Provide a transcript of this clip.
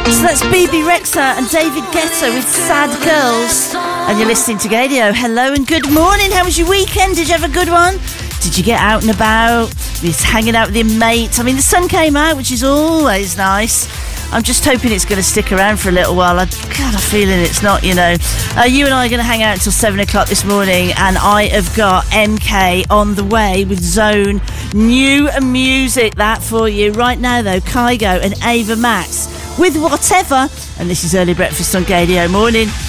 So that's BB Rexa and David Guetta with Sad Girls. And you're listening to Gadio. Hello and good morning. How was your weekend? Did you have a good one? Did you get out and about? Were you hanging out with your mates? I mean, the sun came out, which is always nice. I'm just hoping it's going to stick around for a little while. I've got a feeling it's not, you know. You and I are going to hang out until 7 o'clock this morning, and I have got MK on the way with Zone new music. That for you. Right now, though, Kygo and Ava Max with Whatever. And this is Early Breakfast on Gadio. Morning.